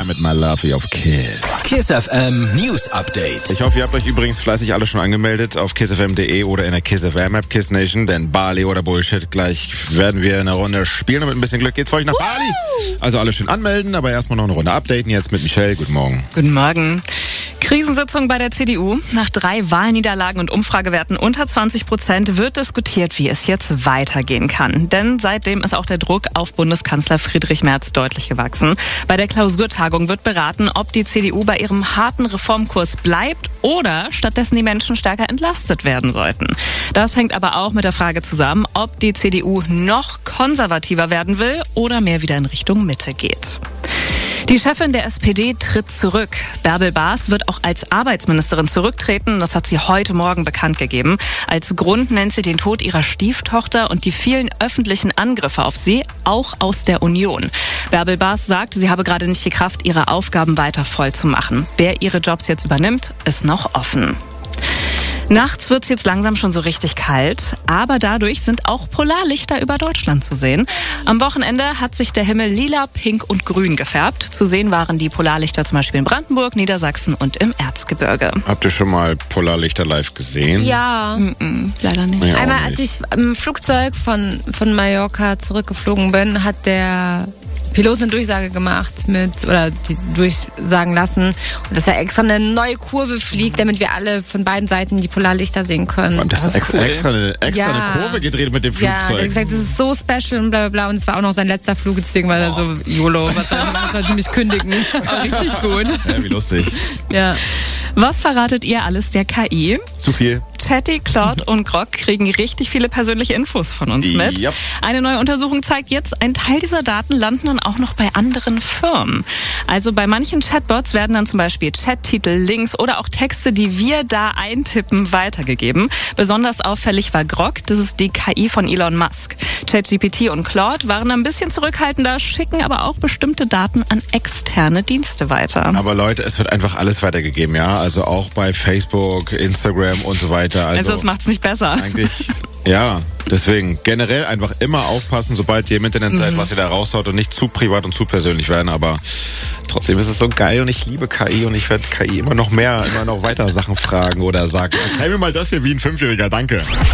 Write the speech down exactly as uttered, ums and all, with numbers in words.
mit My Love hier auf Kiss. Kiss F M News Update. Ich hoffe, ihr habt euch übrigens fleißig alle schon angemeldet auf kiss f m punkt de oder in der Kiss F M App Kiss Nation, denn Bali oder Bullshit, gleich werden wir eine Runde spielen und mit ein bisschen Glück geht's für euch nach Bali. Also alle schön anmelden, aber erstmal noch eine Runde updaten jetzt mit Michelle. Guten Morgen. Guten Morgen. Krisensitzung bei der C D U. Nach drei Wahlniederlagen und Umfragewerten unter zwanzig Prozent wird diskutiert, wie es jetzt weitergehen kann. Denn seitdem ist auch der Druck auf Bundeskanzler Friedrich Merz deutlich gewachsen. Bei der Klausurtagung wird beraten, ob die C D U bei ihrem harten Reformkurs bleibt oder stattdessen die Menschen stärker entlastet werden sollten. Das hängt aber auch mit der Frage zusammen, ob die C D U noch konservativer werden will oder mehr wieder in Richtung Mitte geht. Die Chefin der S P D tritt zurück. Bärbel Baas wird auch als Arbeitsministerin zurücktreten. Das hat sie heute Morgen bekannt gegeben. Als Grund nennt sie den Tod ihrer Stieftochter und die vielen öffentlichen Angriffe auf sie, auch aus der Union. Bärbel Baas sagt, sie habe gerade nicht die Kraft, ihre Aufgaben weiter voll zu machen. Wer ihre Jobs jetzt übernimmt, ist noch offen. Nachts wird's jetzt langsam schon so richtig kalt, aber dadurch sind auch Polarlichter über Deutschland zu sehen. Am Wochenende hat sich der Himmel lila, pink und grün gefärbt. Zu sehen waren die Polarlichter zum Beispiel in Brandenburg, Niedersachsen und im Erzgebirge. Habt ihr schon mal Polarlichter live gesehen? Ja. Mm-mm, leider nicht. Ja, Einmal, nicht. als ich im Flugzeug von, von Mallorca zurückgeflogen bin, hat der Pilot eine Durchsage gemacht mit, oder die durchsagen lassen, und dass er extra eine neue Kurve fliegt, damit wir alle von beiden Seiten die Polarlichter sehen können. Das ist ex- cool. extra, eine, extra Ja. eine Kurve gedreht mit dem Ja, er hat Flugzeug. gesagt, das ist so special und bla bla bla. Und es war auch noch sein letzter Flug, deswegen war er so, YOLO, was soll ich machen, sollte mich kündigen. Oh, richtig gut. Ja, wie lustig. Ja. Was verratet ihr alles der K I? Zu viel. Chatty, Claude und Grok kriegen richtig viele persönliche Infos von uns mit. Yep. Eine neue Untersuchung zeigt jetzt, ein Teil dieser Daten landen dann auch noch bei anderen Firmen. Also bei manchen Chatbots werden dann zum Beispiel Chattitel, Links oder auch Texte, die wir da eintippen, weitergegeben. Besonders auffällig war Grok, das ist die K I von Elon Musk. ChatGPT und Claude waren ein bisschen zurückhaltender, schicken aber auch bestimmte Daten an externe Dienste weiter. Aber Leute, es wird einfach alles weitergegeben, ja. Also auch bei Facebook, Instagram und so weiter. Also, Also das macht's nicht besser. eigentlich, ja. Deswegen generell einfach immer aufpassen, sobald ihr im Internet seid, was ihr da raushaut und nicht zu privat und zu persönlich werden. Aber trotzdem ist es so geil und ich liebe K I und ich werde K I immer noch mehr, immer noch weiter Sachen fragen oder sagen, erklär mir mal das hier wie ein Fünfjähriger, danke.